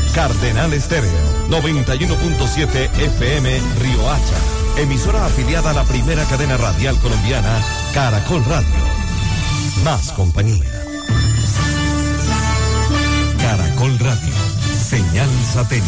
Cardenal Estéreo, 91.7 FM Río Hacha. Emisora afiliada a la primera cadena radial colombiana, Caracol Radio. Más compañía. Caracol Radio, señal satélite.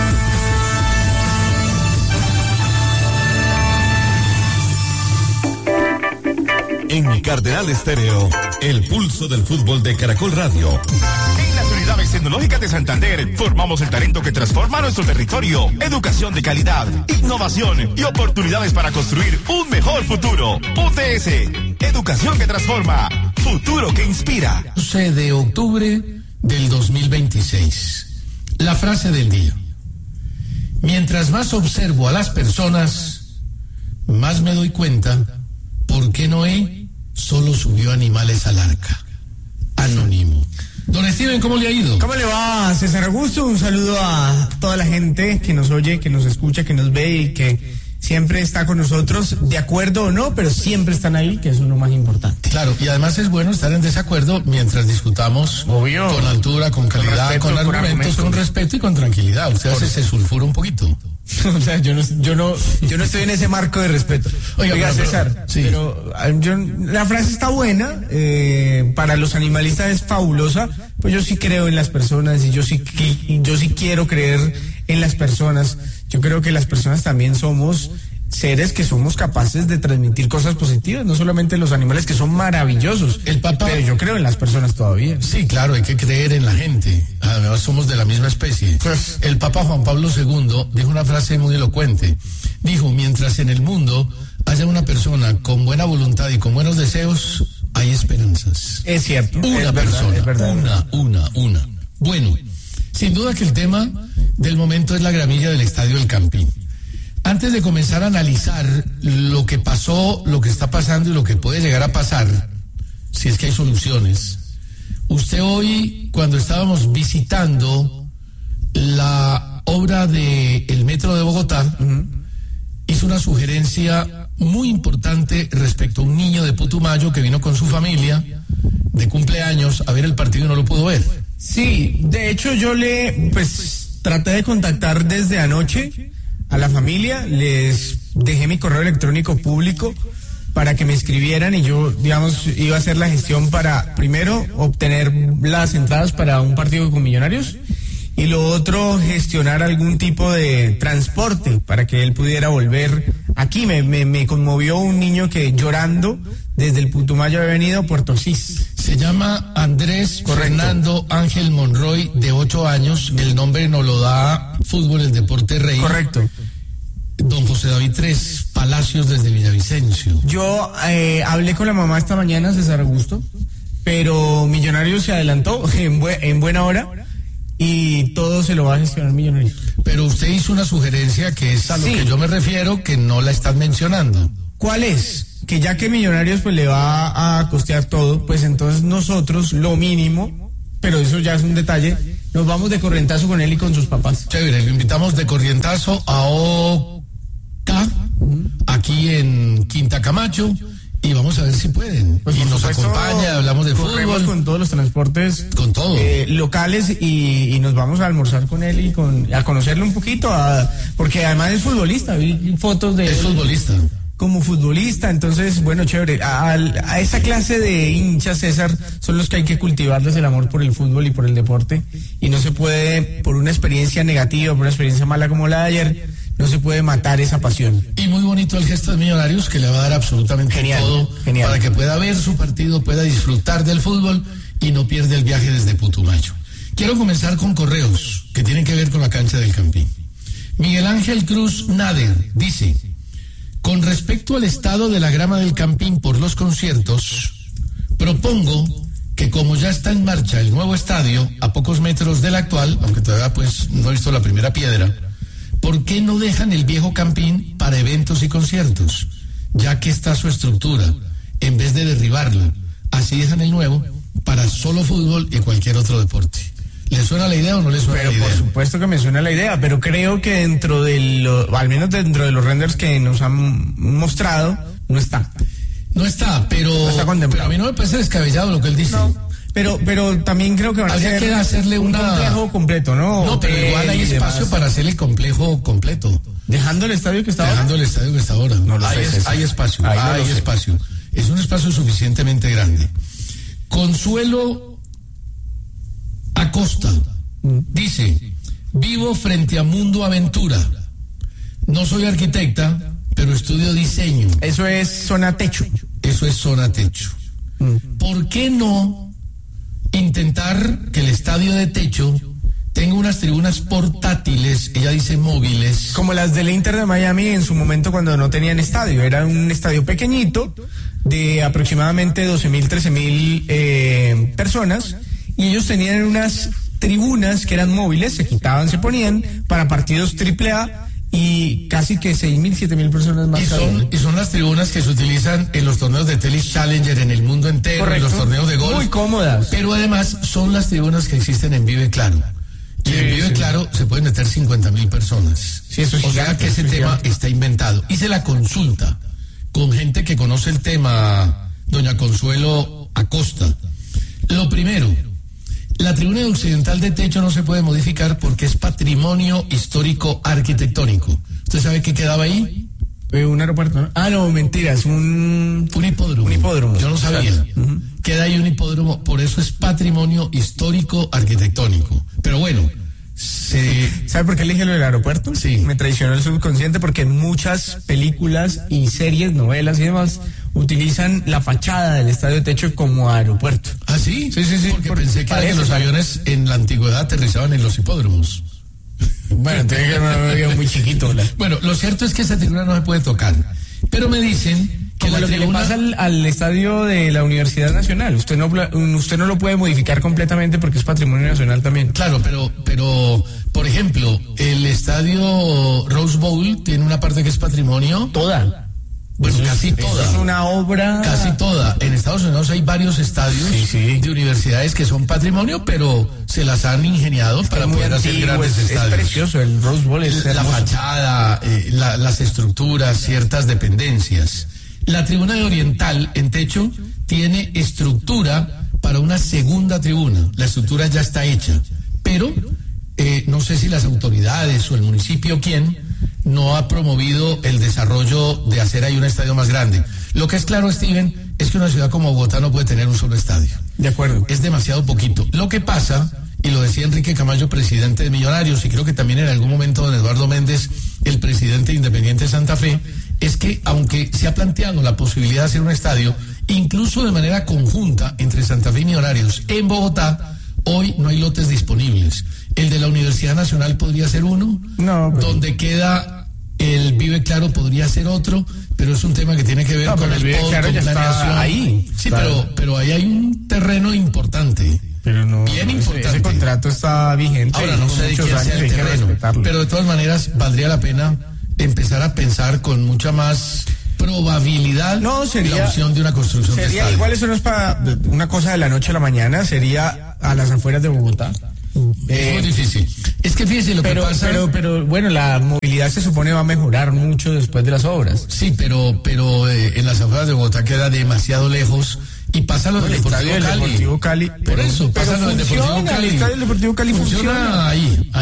En Cardenal Estéreo, el pulso del fútbol de Caracol Radio. En las unidades tecnológicas de Santander, formamos el talento que transforma nuestro territorio. Educación de calidad, innovación y oportunidades para construir un mejor futuro. UTS, educación que transforma, futuro que inspira. 12 de octubre del 2026. La frase del día. Mientras más observo a las personas, más me doy cuenta por qué Noé solo subió animales al arca. Anónimo. Don Steven, ¿cómo le ha ido? ¿Cómo le va, César Augusto? Un saludo a toda la gente que nos oye, que nos escucha, que nos ve y que siempre está con nosotros, de acuerdo o no, pero siempre están ahí, que eso es lo más importante. Claro, y además es bueno estar en desacuerdo mientras discutamos. Obvio. Con altura, con calidad, respeto, con argumentos, con respeto y con tranquilidad. Usted hace se sulfura un poquito. O sea, yo no estoy en ese marco de respeto. Oiga, César, sí. pero la frase está buena, para los animalistas es fabulosa, pues yo sí creo en las personas y yo sí quiero creer en las personas. Yo creo que las personas también somos seres que somos capaces de transmitir cosas positivas, no solamente los animales, que son maravillosos. Pero yo creo en las personas todavía. Sí, claro, hay que creer en la gente. Además somos de la misma especie. Pues, el Papa Juan Pablo II dijo una frase muy elocuente. Dijo, mientras en el mundo haya una persona con buena voluntad y con buenos deseos, hay esperanzas. Es cierto. Una persona, es verdad. Una. Bueno, sin duda que el tema del momento es la gramilla del Estadio El Campín. Antes de comenzar a analizar lo que pasó, lo que está pasando y lo que puede llegar a pasar, si es que hay soluciones, usted hoy, cuando estábamos visitando la obra del Metro de Bogotá, hizo una sugerencia muy importante respecto a un niño de Putumayo que vino con su familia de cumpleaños a ver el partido y no lo pudo ver. Sí, de hecho yo traté de contactar desde anoche a la familia, les dejé mi correo electrónico público para que me escribieran y yo, digamos, iba a hacer la gestión para, primero, obtener las entradas para un partido con Millonarios y lo otro, gestionar algún tipo de transporte para que él pudiera volver aquí. Me conmovió un niño que llorando desde el Putumayo había venido a Puerto Asís. Se llama Andrés Fernando Ángel Monroy, de 8 años. El nombre nos lo da Fútbol, el Deporte Rey. Correcto. Don José David Tres Palacios, desde Villavicencio. Yo hablé con la mamá esta mañana, César Augusto, pero Millonarios se adelantó en buena hora y todo se lo va a gestionar Millonarios. Pero usted hizo una sugerencia que es a lo que yo me refiero, que no la están mencionando. ¿Cuál es? Que ya que Millonarios pues le va a costear todo, pues entonces nosotros lo mínimo, pero eso ya es un detalle, nos vamos de corrientazo con él y con sus papás. Chévere, lo invitamos de corrientazo a OCA, aquí en Quinta Camacho, y vamos a ver si pueden. Pues y nos acompaña, hablamos de fútbol. Con todos los transportes. Con todo. Locales y nos vamos a almorzar con él y a conocerlo un poquito, porque además es futbolista, vi fotos de él. Es futbolista. Como futbolista, entonces, bueno, chévere. A esa clase de hinchas, César, son los que hay que cultivarles el amor por el fútbol y por el deporte. Y no se puede, por una experiencia negativa, por una experiencia mala como la de ayer, no se puede matar esa pasión. Y muy bonito el gesto de Millonarios, que le va a dar absolutamente todo para que pueda ver su partido, pueda disfrutar del fútbol y no pierda el viaje desde Putumayo. Quiero comenzar con correos que tienen que ver con la cancha del Campín. Miguel Ángel Cruz Nader dice: con respecto al estado de la grama del Campín por los conciertos, propongo que, como ya está en marcha el nuevo estadio, a pocos metros del actual, aunque todavía pues no he visto la primera piedra, ¿por qué no dejan el viejo Campín para eventos y conciertos? Ya que está su estructura, en vez de derribarlo. Así dejan el nuevo para solo fútbol y cualquier otro deporte. ¿Le suena la idea o no le suena la idea? Por supuesto que me suena la idea, pero creo que al menos dentro de los renders que nos han mostrado, no está. No está, pero, no está contemplado. Pero a mí no me parece descabellado lo que él dice. No, Pero también creo que van a habría que hacerle un complejo completo, ¿no? No, pero igual hay espacio para hacer el complejo completo. ¿Dejando el estadio que está ahora? Dejando el estadio que está ahora. No, hay espacio, hay espacio. Es un espacio suficientemente grande. Consuelo Acosta dice: vivo frente a Mundo Aventura. No soy arquitecta, pero estudio diseño. Eso es zona techo. Eso es zona techo. ¿Por qué no intentar que el estadio de techo tenga unas tribunas portátiles, ella dice móviles? Como las del Inter de Miami en su momento cuando no tenían estadio. Era un estadio pequeñito de aproximadamente 12.000, 13.000 personas, y ellos tenían unas tribunas que eran móviles, se quitaban, se ponían para partidos AAA, y casi que 6.000, 7.000 personas más. Y son las tribunas que se utilizan en los torneos de Tennis Challenger en el mundo entero. Correcto. En los torneos de golf. Muy cómodas. Pero además son las tribunas que existen en Vive Claro. Y en Vive Claro se pueden meter 50.000 personas. Sí, eso es o sea que ese tema está inventado. Hice la consulta con gente que conoce el tema, doña Consuelo Acosta. Lo primero, la tribuna occidental de techo no se puede modificar porque es patrimonio histórico arquitectónico. ¿Usted sabe qué quedaba ahí? Un aeropuerto, ¿no? Ah, no, mentiras, un hipódromo. Un hipódromo. Yo no sabía. Queda ahí un hipódromo, por eso es patrimonio histórico arquitectónico. Pero bueno, ¿sabe por qué elige lo del aeropuerto? Sí. Me traicionó el subconsciente porque en muchas películas y series, novelas y demás utilizan la fachada del estadio de techo como aeropuerto. ¿Ah, sí? Sí. Porque pensé que los aviones en la antigüedad aterrizaban en los hipódromos. Bueno, tiene que ser un avión muy chiquito. Bueno, lo cierto es que esa tribuna no se puede tocar. Pero me dicen que como la lo tribuna... que le pasa al estadio de la Universidad Nacional. Usted no lo puede modificar completamente porque es patrimonio nacional también. Claro, pero por ejemplo, el estadio Rose Bowl tiene una parte que es patrimonio. Toda. Bueno, casi toda. Es una obra. Casi toda. En Estados Unidos hay varios estadios de universidades que son patrimonio, pero se las han ingeniado para poder hacer grandes estadios. Es precioso, el Rose Bowl es la fachada, las estructuras, ciertas dependencias. La tribuna de Oriental en techo tiene estructura para una segunda tribuna. La estructura ya está hecha, pero no sé si las autoridades o el municipio no ha promovido el desarrollo de hacer ahí un estadio más grande. Lo que es claro, Steven, es que una ciudad como Bogotá no puede tener un solo estadio. De acuerdo. Es demasiado poquito. Lo que pasa, y lo decía Enrique Camayo, presidente de Millonarios, y creo que también en algún momento don Eduardo Méndez, el presidente de Independiente Santa Fe, es que aunque se ha planteado la posibilidad de hacer un estadio, incluso de manera conjunta entre Santa Fe y Millonarios en Bogotá, hoy no hay lotes disponibles. El de la Universidad Nacional podría ser uno, donde queda el Vive Claro podría ser otro, pero es un tema que tiene que ver con el Vive Claro, ya está ahí. Sí, claro. pero ahí hay un terreno importante. Pero no, bien importante. Ese contrato está vigente. Ahora no sé de quién sea el terreno, pero de todas maneras valdría la pena empezar a pensar con mucha más probabilidad la opción de una construcción de estadio. Igual eso no es para una cosa de la noche a la mañana, sería a las afueras de Bogotá. Es muy difícil. Es que fíjese lo que pasa. Pero bueno, la movilidad se supone va a mejorar mucho después de las obras. Sí, pero en las afueras de Bogotá queda demasiado lejos. Y pasa lo del Deportivo Cali. Por eso, pasa lo del Deportivo Cali. El estadio del Deportivo Cali funciona.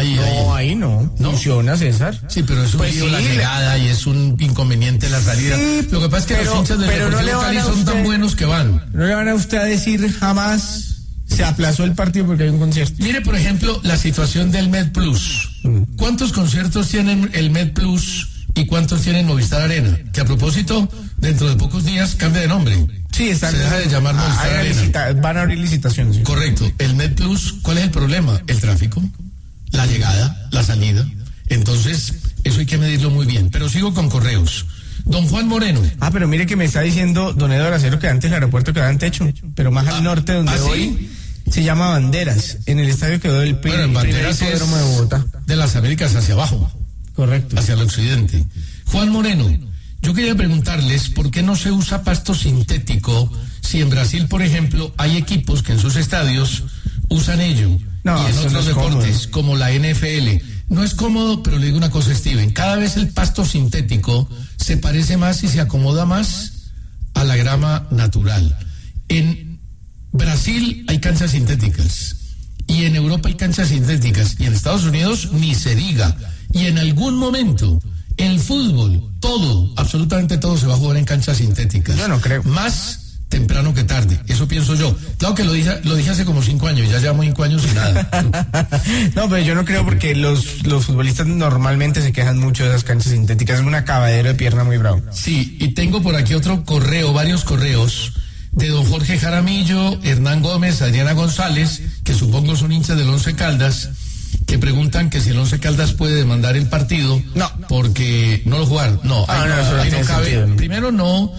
Ahí no. Funciona, César. Sí, pero es un lío la llegada y es un inconveniente la salida. Sí, lo que pasa es que los hinchas del Deportivo Cali son tan buenos que van. No le van a usted a decir jamás se aplazó el partido porque hay un concierto. Mire, por ejemplo, la situación del Med Plus. ¿Cuántos conciertos tienen el Med Plus y cuántos tienen Movistar Arena? Que a propósito, dentro de pocos días cambia de nombre. Sí, se deja de llamar Movistar Arena. Van a abrir licitaciones. Sí. Correcto. El Med Plus, ¿cuál es el problema? El tráfico, la llegada, la salida. Entonces, eso hay que medirlo muy bien. Pero sigo con correos. Don Juan Moreno. Pero mire que me está diciendo don Eduardo Acero que antes el aeropuerto quedaba en techo, pero más al norte donde hoy se llama Banderas. En el estadio quedó el primer hipódromo de Bogotá. De las Américas hacia abajo. Correcto. Hacia el occidente. Juan Moreno, yo quería preguntarles por qué no se usa pasto sintético si en Brasil, por ejemplo, hay equipos que en sus estadios usan ello. Y en otros deportes, como la NFL. No es cómodo, pero le digo una cosa, Steven. Cada vez el pasto sintético se parece más y se acomoda más a la grama natural. En Brasil hay canchas sintéticas, y en Europa hay canchas sintéticas, y en Estados Unidos ni se diga. Y en algún momento el fútbol, todo, absolutamente todo se va a jugar en canchas sintéticas. Yo no creo. Más temprano que tarde, eso pienso yo. Claro que lo dije hace como 5 años, ya llevamos 5 años y nada. No, pero yo no creo, porque los futbolistas normalmente se quejan mucho de esas canchas sintéticas, es un acabadero de pierna muy bravo. Sí, y tengo por aquí otro correo, varios correos de don Jorge Jaramillo, Hernán Gómez, Adriana González, que supongo son hinchas del Once Caldas, que preguntan que si el Once Caldas puede demandar el partido. No. Porque no lo jugaron. No, ahí no cabe. Sentido. Primero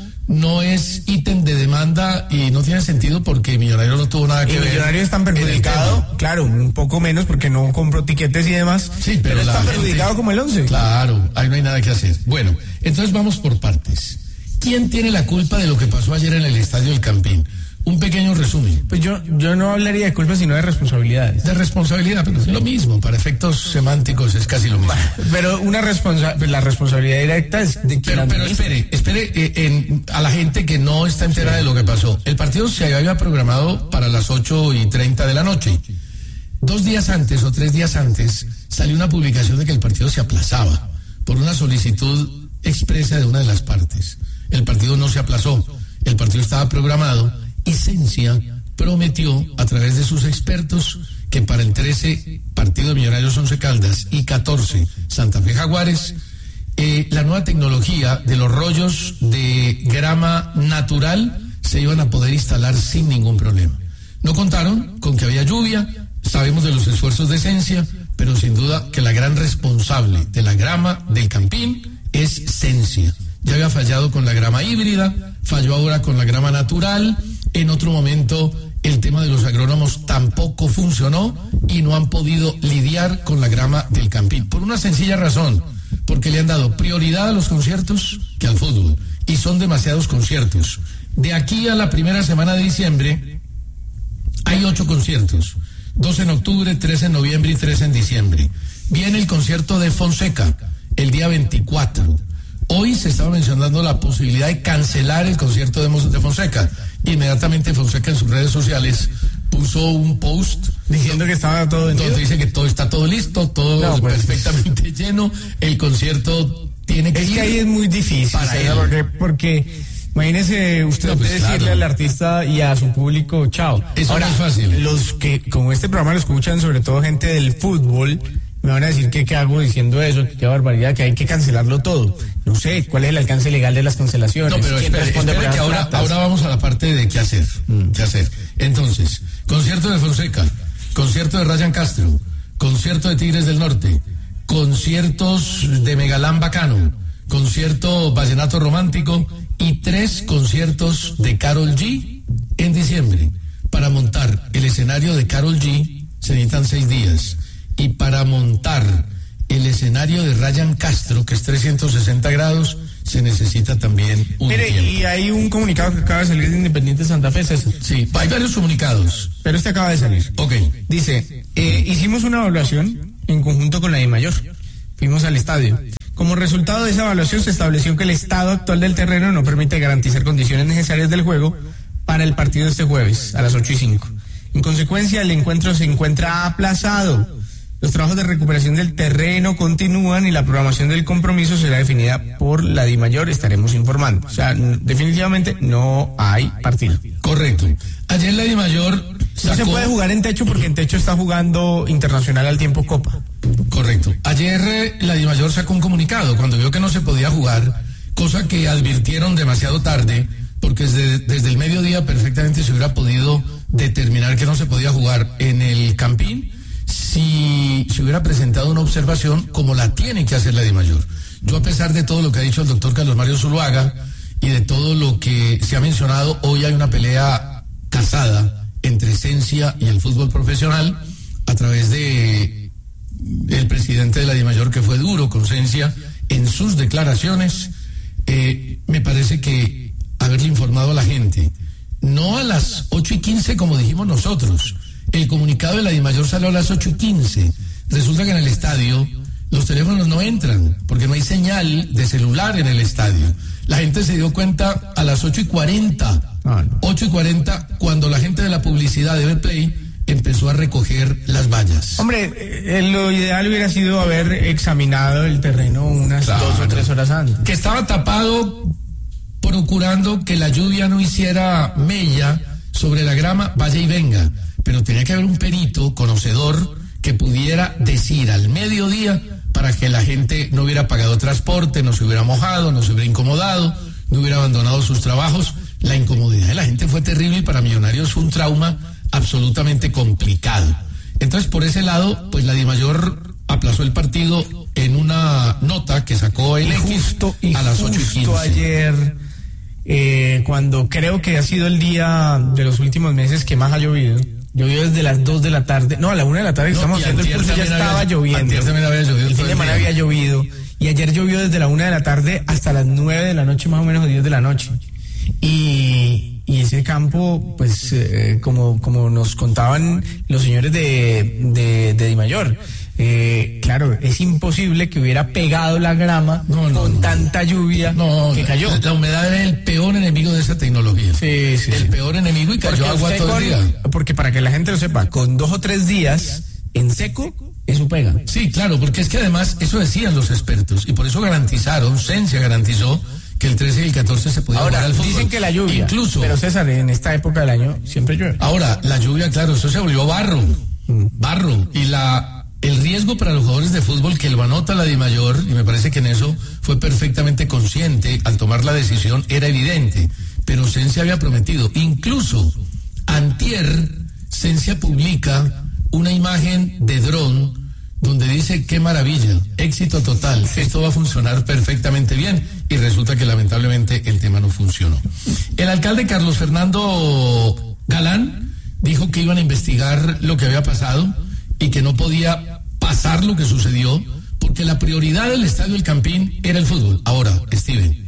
no es ítem de demanda, y no tiene sentido porque Millonario no tuvo nada que ver. Millonario está perjudicado, claro, un poco menos porque no compró tiquetes y demás. Sí, pero está perjudicado como el 11. Claro, ahí no hay nada que hacer. Bueno, entonces vamos por partes. ¿Quién tiene la culpa de lo que pasó ayer en el Estadio del Campín? Un pequeño resumen. Pues yo no hablaría de culpa, sino de responsabilidades. De responsabilidad, pero es lo mismo, para efectos semánticos es casi lo mismo. Pero la responsabilidad directa es de quien. Pero espere, a la gente que no está entera de lo que pasó. El partido se había programado para las 8:30 de la noche. 2 días antes o 3 días antes salió una publicación de que el partido se aplazaba por una solicitud expresa de una de las partes. El partido no se aplazó, el partido estaba programado, y Cencia prometió a través de sus expertos que para el 13 partido de Millonarios Once Caldas y 14 Santa Fe Jaguares, la nueva tecnología de los rollos de grama natural se iban a poder instalar sin ningún problema. No contaron con que había lluvia, sabemos de los esfuerzos de Cencia, pero sin duda que la gran responsable de la grama del Campín es Cencia. Ya había fallado con la grama híbrida, falló ahora con la grama natural. En otro momento el tema de los agrónomos tampoco funcionó y no han podido lidiar con la grama del Campín. Por una sencilla razón, porque le han dado prioridad a los conciertos que al fútbol. Y son demasiados conciertos. De aquí a la primera semana de diciembre hay 8 conciertos. 2 en octubre, 3 en noviembre y 3 en diciembre. Viene el concierto de Fonseca el día 24. Hoy se estaba mencionando la posibilidad de cancelar el concierto de Fonseca. Inmediatamente Fonseca en sus redes sociales puso un post diciendo que estaba todo vendido. Donde dice que está todo listo, todo perfectamente lleno. El concierto tiene que ir. Es que ahí es muy difícil para él. Porque imagínese usted decirle al artista y a su público chao. Eso ahora, no es fácil. Los que como este programa lo escuchan, sobre todo gente del fútbol, me van a decir que qué hago diciendo eso, que qué barbaridad, que hay que cancelarlo todo. No sé, ¿cuál es el alcance legal de las cancelaciones? No, pero espere que ahora vamos a la parte de qué hacer. ¿Qué hacer? Entonces, concierto de Fonseca, concierto de Ryan Castro, concierto de Tigres del Norte, conciertos de Megalán Bacano, concierto Vallenato Romántico y 3 conciertos de Karol G en diciembre. Para montar el escenario de Karol G se necesitan 6 días. Y para montar el escenario de Ryan Castro, que es 360 grados, se necesita también un tiempo. Y hay un comunicado que acaba de salir de Independiente Santa Fe, César. Sí, hay varios comunicados. Pero este acaba de salir. Ok. Dice, hicimos una evaluación en conjunto con la DIMAYOR. Fuimos al estadio. Como resultado de esa evaluación se estableció que el estado actual del terreno no permite garantizar condiciones necesarias del juego para el partido este jueves a las 8:05. En consecuencia, el encuentro se encuentra aplazado. Los trabajos de recuperación del terreno continúan y la programación del compromiso será definida por la DIMAYOR. Estaremos informando. O sea, definitivamente no hay partido. Correcto. Ayer la DIMAYOR no se puede jugar en techo porque en techo está jugando Internacional al tiempo Copa. Correcto. Ayer la DIMAYOR sacó un comunicado cuando vio que no se podía jugar, cosa que advirtieron demasiado tarde, porque desde el mediodía perfectamente se hubiera podido determinar que no se podía jugar en el Campín si se hubiera presentado una observación como la tiene que hacer la DIMAYOR. Yo, a pesar de todo lo que ha dicho el doctor Carlos Mario Zuluaga y de todo lo que se ha mencionado, hoy hay una pelea casada entre Cencia y el fútbol profesional a través de el presidente de la DIMAYOR, que fue duro con Cencia en sus declaraciones. Me parece que haberle informado a la gente, no a las 8:15 como dijimos nosotros. El comunicado de la DIMAYOR salió a las 8:15. Resulta que en el estadio los teléfonos no entran porque no hay señal de celular en el estadio. La gente se dio cuenta a las 8:40 8:40, cuando la gente de la publicidad de Betplay empezó a recoger las vallas. Hombre, lo ideal hubiera sido haber examinado el terreno unas 2 o 3 horas antes. Que estaba tapado procurando que la lluvia no hiciera mella sobre la grama, vaya y venga. Pero tenía que haber un perito conocedor que pudiera decir al mediodía para que la gente no hubiera pagado transporte, no se hubiera mojado, no se hubiera incomodado, no hubiera abandonado sus trabajos. La incomodidad de la gente fue terrible y para Millonarios fue un trauma absolutamente complicado. Entonces, por ese lado, pues la Dimayor aplazó el partido en una nota que sacó el X a las 8:15. Ayer, cuando creo que ha sido el día de los últimos meses que más ha llovido. Llovió desde las 2 de la tarde, no, a la 1 de la tarde estamos haciendo el curso, ya estaba lloviendo. Antier también había llovido. El fin de semana había llovido. Y ayer llovió desde la 1 de la tarde hasta las 9 de la noche, más o menos 10 de la noche. Y ese campo, pues, como nos contaban los señores de Dimayor, claro, es imposible que hubiera pegado la grama con tanta lluvia que cayó. La humedad era el peor enemigo de esa tecnología. Sí. El peor enemigo, y cayó agua todo el día. Porque para que la gente lo sepa, con 2 o 3 días en seco, eso pega. Sí, claro, porque es que además eso decían los expertos y por eso garantizaron, Sensia garantizó que el 13 y el 14 se podía jugar al fútbol. Dicen que la lluvia, incluso, pero César, en esta época del año siempre llueve. Ahora, la lluvia, claro, eso se volvió barro, y el riesgo para los jugadores de fútbol que lo anota la Dimayor, y me parece que en eso fue perfectamente consciente al tomar la decisión, era evidente, pero Sensia había prometido, incluso antier, Sensia publica una imagen de dron donde dice: qué maravilla, éxito total, esto va a funcionar perfectamente bien, y resulta que lamentablemente el tema no funcionó. El alcalde Carlos Fernando Galán dijo que iban a investigar lo que había pasado y que no podía pasar lo que sucedió porque la prioridad del Estadio El Campín era el fútbol. Ahora, Steven,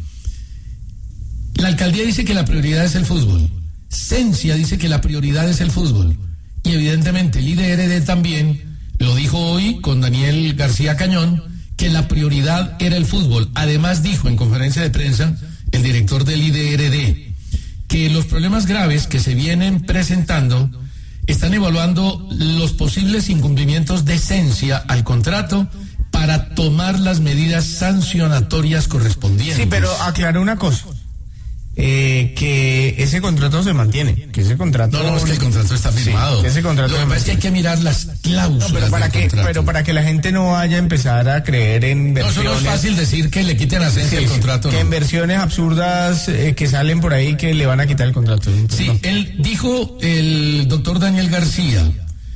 la alcaldía dice que la prioridad es el fútbol, Sensia dice que la prioridad es el fútbol, y evidentemente el IDRD también lo dijo hoy con Daniel García Cañón, que la prioridad era el fútbol. Además dijo en conferencia de prensa el director del IDRD que los problemas graves que se vienen presentando están evaluando los posibles incumplimientos de Sensia al contrato para tomar las medidas sancionatorias correspondientes. Sí, pero aclaró una cosa. Que ese contrato se mantiene, que ese contrato... No, es que el contrato está firmado. Sí, que ese contrato... Lo que pasa es que hay que mirar las cláusulas pero para que la gente no vaya a empezar a creer en versiones... No, eso no es fácil decir que le quiten a Sensia el contrato. Que en versiones absurdas que salen por ahí que le van a quitar el contrato. Sí, él dijo, el doctor Daniel García,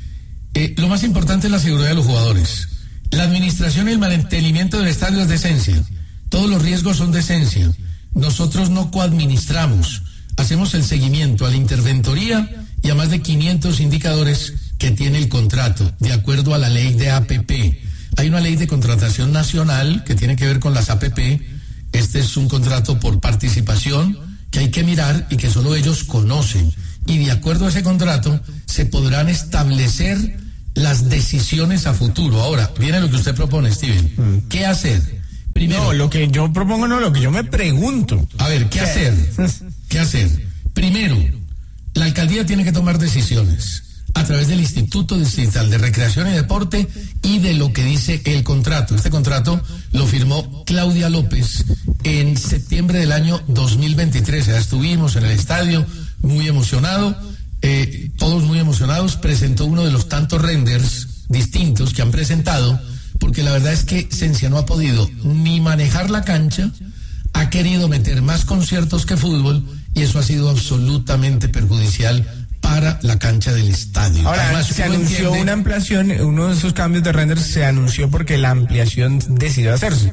lo más importante es la seguridad de los jugadores. La administración y el mantenimiento del estadio es de Sensia. Todos los riesgos son de Sensia. Nosotros no coadministramos, hacemos el seguimiento a la interventoría y a más de 500 indicadores que tiene el contrato, de acuerdo a la ley de APP. Hay una ley de contratación nacional que tiene que ver con las APP. Este es un contrato por participación que hay que mirar y que solo ellos conocen. Y de acuerdo a ese contrato se podrán establecer las decisiones a futuro. Ahora, viene lo que usted propone, Steven. ¿Qué hacer? Primero, no, lo que yo propongo no, lo que yo me pregunto. A ver, ¿qué hacer? ¿Qué hacer? Primero, la alcaldía tiene que tomar decisiones a través del Instituto Distrital de Recreación y Deporte y de lo que dice el contrato. Este contrato lo firmó Claudia López en septiembre del año 2023. Ya estuvimos en el estadio muy emocionado, todos muy emocionados. Presentó uno de los tantos renders distintos que han presentado, porque la verdad es que Sensia no ha podido ni manejar la cancha, ha querido meter más conciertos que fútbol, y eso ha sido absolutamente perjudicial para la cancha del estadio. Ahora, además, se anunció una ampliación, uno de esos cambios de render se anunció porque la ampliación decidió hacerse.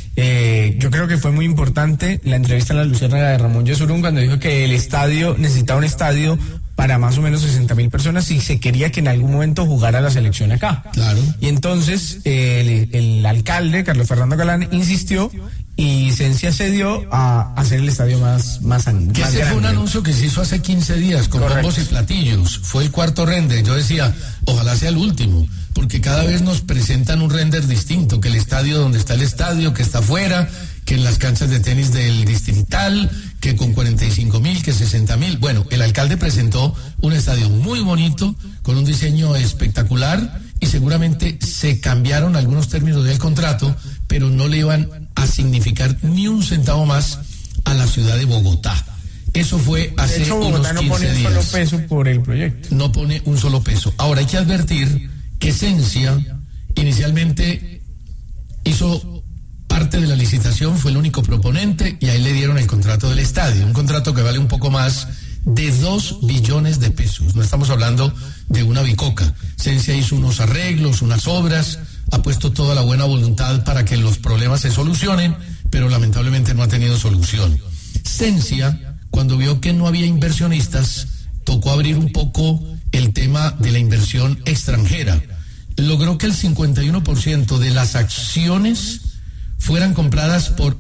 Yo creo que fue muy importante la entrevista a la luciérnaga de Ramón Yesurún cuando dijo que el estadio necesitaba un estadio para más o menos 60,000 personas y se quería que en algún momento jugara la selección acá. Claro. Y entonces el alcalde, Carlos Fernando Galán, insistió y Sensia cedió a hacer el estadio más grande. Ese fue un anuncio que se hizo hace 15 días con bombos y platillos. Fue el cuarto render. Yo decía, ojalá sea el último, porque cada vez nos presentan un render distinto, que el estadio donde está el estadio, que está afuera, que en las canchas de tenis del Distrital, que con 45.000, que 60.000. Bueno, el alcalde presentó un estadio muy bonito, con un diseño espectacular, y seguramente se cambiaron algunos términos del contrato, pero no le iban a significar ni un centavo más a la ciudad de Bogotá. Eso fue hace unos 15 días. No pone un solo peso por el proyecto. No pone un solo peso. Ahora hay que advertir que Sensia inicialmente hizo parte de la licitación, fue el único proponente, y ahí le dieron el contrato del estadio, un contrato que vale un poco más de 2 billones de pesos. No estamos hablando de una bicoca. Sensia hizo unos arreglos, unas obras, ha puesto toda la buena voluntad para que los problemas se solucionen, pero lamentablemente no ha tenido solución. Sensia, cuando vio que no había inversionistas, tocó abrir un poco el tema de la inversión extranjera. Logró que el 51% de las acciones fueran compradas por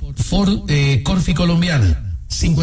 Corfi Colombiana,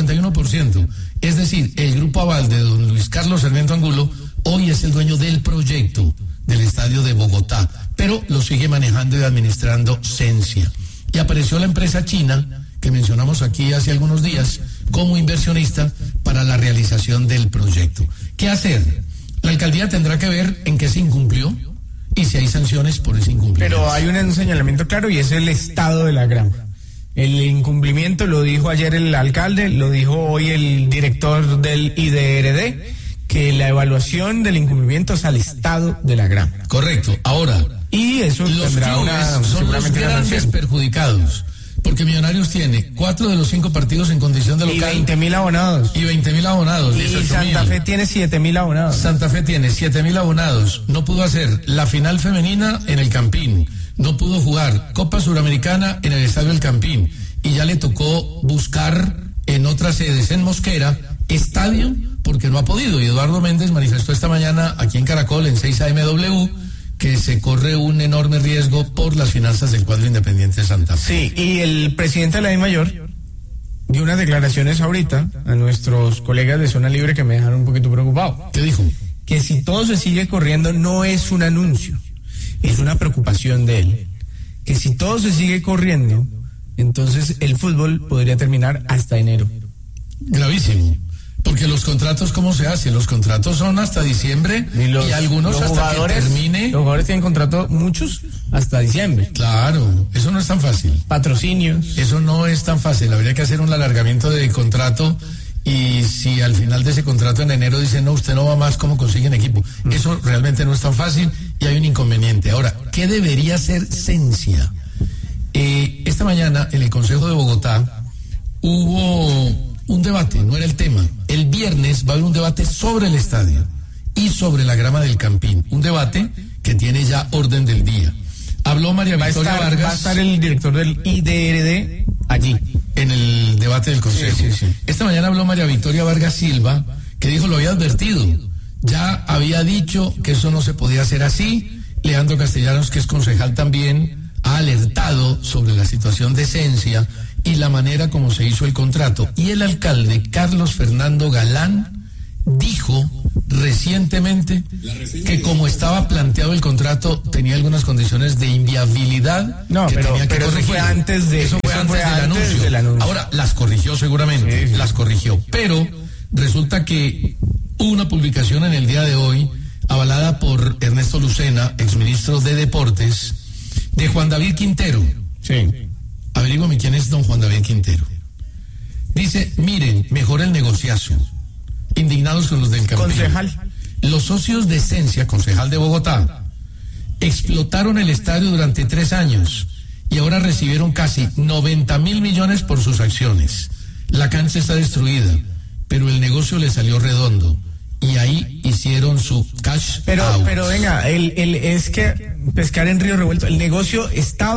51%. Es decir, el grupo aval de don Luis Carlos Sarmiento Angulo hoy es el dueño del proyecto del estadio de Bogotá, pero lo sigue manejando y administrando Sensia. Y apareció la empresa china, que mencionamos aquí hace algunos días, como inversionista para la realización del proyecto. ¿Qué hacer? La alcaldía tendrá que ver en qué se incumplió y si hay sanciones por ese incumplimiento. Pero hay un señalamiento claro, y es el estado de la grama. El incumplimiento lo dijo ayer el alcalde, lo dijo hoy el director del IDRD, que la evaluación del incumplimiento es al estado de la grama. Correcto. Ahora, y eso los tendrá clubes son los grandes perjudicados, porque Millonarios tiene 4 de los 5 partidos en condición de local. Y 20.000 abonados. Y 20.000 abonados. Y Santa Fe tiene 7.000 abonados. Santa Fe tiene 7.000 abonados. No pudo hacer la final femenina en el Campín. No pudo jugar Copa Suramericana en el Estadio del Campín. Y ya le tocó buscar en otras sedes, en Mosquera, estadio, porque no ha podido. Y Eduardo Méndez manifestó esta mañana aquí en Caracol, en 6 AMW, que se corre un enorme riesgo por las finanzas del cuadro Independiente de Santa Fe. Sí, y el presidente de la DIMAYOR dio unas declaraciones ahorita a nuestros colegas de Zona Libre que me dejaron un poquito preocupado. ¿Qué dijo? Que si todo se sigue corriendo no es un anuncio, es una preocupación de él. Que si todo se sigue corriendo, entonces el fútbol podría terminar hasta enero. Gravísimo. Porque los contratos, ¿cómo se hace? Los contratos son hasta diciembre y algunos hasta que termine. Los jugadores tienen contrato, muchos, hasta diciembre. Claro, eso no es tan fácil. Patrocinios. Eso no es tan fácil. Habría que hacer un alargamiento de contrato, y si al final de ese contrato en enero dicen, no, usted no va más, ¿cómo consiguen equipo? Eso realmente no es tan fácil y hay un inconveniente. Ahora, ¿qué debería hacer Sensia? Esta mañana en el Consejo de Bogotá hubo un debate, no era el tema. El viernes va a haber un debate sobre el estadio y sobre la grama del Campín. Un debate que tiene ya orden del día. Habló María Victoria Vargas. Va a estar el director del IDRD allí, en el debate del Consejo. Sí. Esta mañana habló María Victoria Vargas Silva, que dijo, lo había advertido. Ya había dicho que eso no se podía hacer así. Leandro Castellanos, que es concejal también, ha alertado sobre la situación de Sensia y la manera como se hizo el contrato. Y el alcalde, Carlos Fernando Galán, dijo recientemente que como estaba planteado el contrato, tenía algunas condiciones de inviabilidad. No, que tenía que pero eso fue antes del anuncio. Ahora las corrigió seguramente, sí. Las corrigió. Pero resulta que hubo una publicación en el día de hoy, avalada por Ernesto Lucena, exministro de Deportes, de Juan David Quintero. Sí. Averígame quién es don Juan David Quintero. Dice, miren, mejor el negociazo. Indignados con los del Campín. Concejal. Los socios de Sensia, concejal de Bogotá, explotaron el estadio durante 3 años y ahora recibieron casi 90.000 millones por sus acciones. La cancha está destruida, pero el negocio le salió redondo y ahí hicieron su cash out. Pero venga, es que pescar en río revuelto, el negocio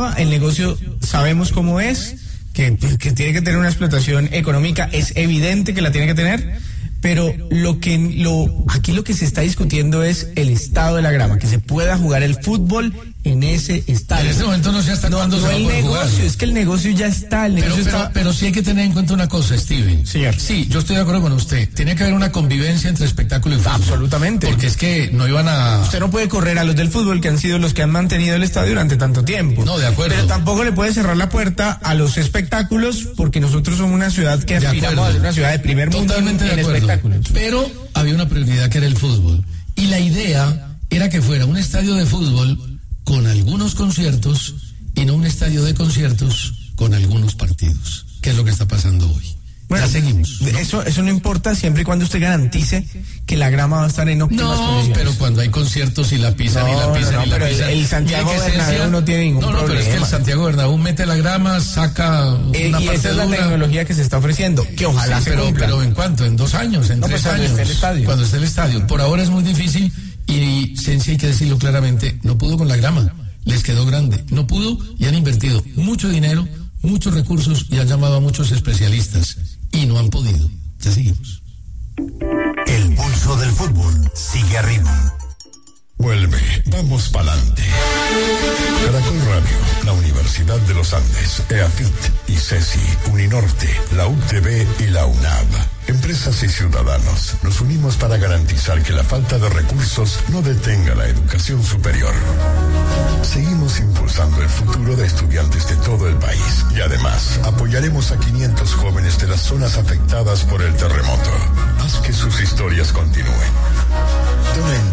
sabemos cómo es, que tiene que tener una explotación económica, es evidente que la tiene que tener, pero aquí lo que se está discutiendo es el estado de la grama, que se pueda jugar el fútbol en ese estadio. En este momento no sé hasta cuándo se va a poder jugar. Es que el negocio ya está, Pero sí hay que tener en cuenta una cosa, Steven. Señor. Sí, yo estoy de acuerdo con usted. Tiene que haber una convivencia entre espectáculo y fútbol. Absolutamente. Porque es que no iban a... Usted no puede correr a los del fútbol, que han sido los que han mantenido el estadio durante tanto tiempo. No, de acuerdo. Pero tampoco le puede cerrar la puerta a los espectáculos, porque nosotros somos una ciudad que aspiramos a ser una ciudad de primer mundo en espectáculos. Pero había una prioridad que era el fútbol. Y la idea era que fuera un estadio de fútbol con algunos conciertos y no un estadio de conciertos con algunos partidos, que es lo que está pasando hoy. Bueno, ya seguimos, ¿no? Eso no importa siempre y cuando usted garantice que la grama va a estar en óptimas condiciones. No, pero cuando hay conciertos y la pisan el Santiago Bernabéu no tiene ningún problema. Pero es que el Santiago Bernabéu mete la grama, saca una y esa es la tecnología que se está ofreciendo, que ojalá se cumpla. Pero ¿en cuánto? ¿En 2 años? ¿En 3 años? Cuando esté el estadio. Por ahora es muy difícil y Sensi, hay que decirlo claramente, no pudo con la grama. Les quedó grande. No pudo y han invertido mucho dinero, muchos recursos y han llamado a muchos especialistas y no han podido. Ya seguimos. El pulso del fútbol sigue arriba. Vuelve, vamos pa'lante. Caracol Radio, la Universidad de los Andes, EAFIT, ICESI, Uninorte, la UTB y la UNAV. Empresas y ciudadanos, nos unimos para garantizar que la falta de recursos no detenga la educación superior. Seguimos impulsando el futuro de estudiantes de todo el país y además apoyaremos a 500 jóvenes de las zonas afectadas por el terremoto. Haz que sus historias continúen. Dona en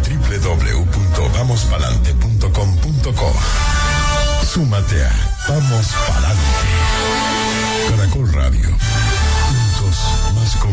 www.vamospalante.com.co. Súmate a Vamos Palante. Caracol Radio. Juntos más